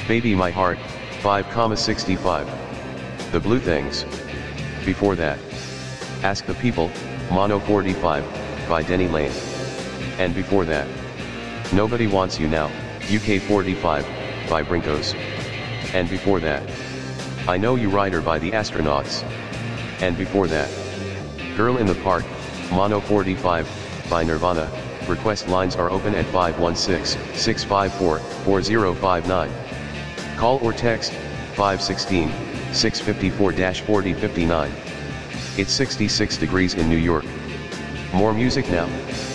Baby My Heart, 5,65. The Blue Things. Before that, Ask the People, Mono 45, by Denny Lane. And before that, Nobody Wants You Now, UK 45, by Brinkos. And before that, I Know You Rider by the Astronauts. And before that, Girl in the Park, Mono 45, by Nirvana. Request lines are open at 516-654-4059. Call or text, 516-654-4059. It's 66 degrees in New York. More music now.